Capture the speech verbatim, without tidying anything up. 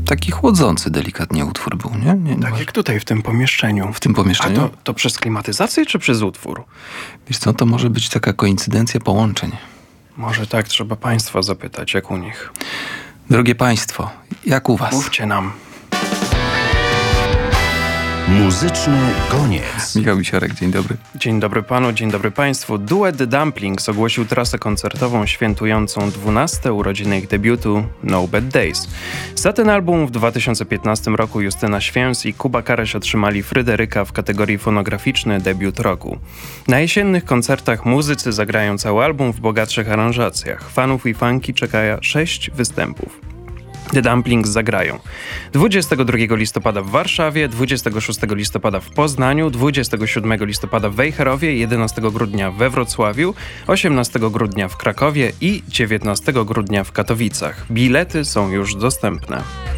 taki chłodzący delikatnie utwór był, nie? nie, nie Tak masz... jak tutaj w tym pomieszczeniu. W tym pomieszczeniu? A to, to przez klimatyzację czy przez utwór? Wiesz co, to może być taka koincydencja połączeń. Może tak, trzeba państwa zapytać, jak u nich. Drogie państwo, jak u was? Mówcie nam. Muzyczny koniec. Michał Wisiorek, dzień dobry. Dzień dobry panu, dzień dobry państwu. Duet Dumplings ogłosił trasę koncertową świętującą dwunaste urodziny ich debiutu No Bad Days. Za ten album w dwa tysiące piętnastym roku Justyna Święs i Kuba Karaś otrzymali Fryderyka w kategorii fonograficzny debiut roku. Na jesiennych koncertach muzycy zagrają cały album w bogatszych aranżacjach. Fanów i fanki czeka sześć występów. The Dumplings zagrają dwudziestego drugiego listopada w Warszawie, dwudziestego szóstego listopada w Poznaniu, dwudziestego siódmego listopada w Wejherowie, jedenastego grudnia we Wrocławiu, osiemnastego grudnia w Krakowie i dziewiętnastego grudnia w Katowicach. Bilety są już dostępne.